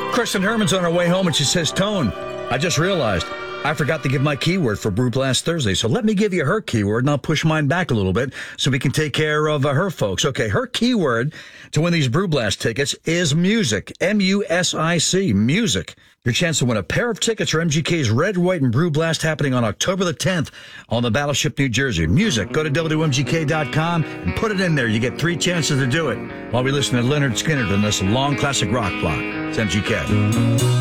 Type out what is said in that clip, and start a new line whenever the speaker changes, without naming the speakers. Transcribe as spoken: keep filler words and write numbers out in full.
Kristen Herman's on her way home, and she says, Tone, I just realized I forgot to give my keyword for Brew Blast Thursday, so let me give you her keyword, and I'll push mine back a little bit so we can take care of uh, her folks. Okay, her keyword to win these Brew Blast tickets is music, M U S I C, music. Your chance to win a pair of tickets for M G K's Red, White, and Brew Blast happening on October the tenth on the Battleship, New Jersey. Music, go to W W M G K dot com and put it in there. You get three chances to do it while we listen to Leonard Skinner in this long classic rock block. It's M G K.